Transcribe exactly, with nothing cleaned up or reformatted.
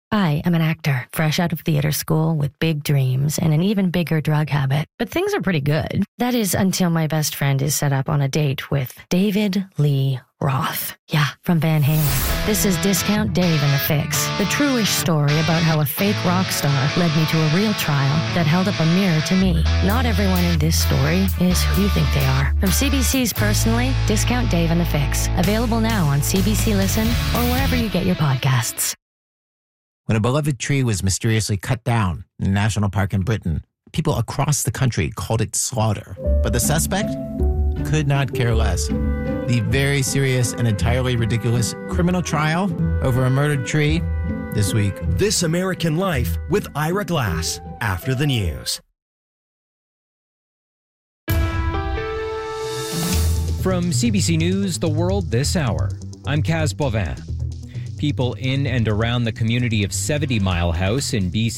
I am an actor, fresh out of theater school with big dreams and an even bigger drug habit. But things are pretty good. That is until my best friend is set up on a date with David Lee Roth. Yeah, from Van Halen. This is Discount Dave and the Fix, the true-ish story about how a fake rock star led me to a real trial that held up a mirror to me. Not everyone in this story is who you think they are. From C B C's Personally, Discount Dave and the Fix. Available now on C B C Listen or wherever you get your podcasts. When a beloved tree was mysteriously cut down in a national park in Britain, people across the country called it slaughter. But the suspect could not care less. The very serious and entirely ridiculous criminal trial over a murdered tree this week. This American Life with Ira Glass after the news. From C B C News, The World This Hour, I'm Kaz Bovin. People in and around the community of seventy Mile House in B C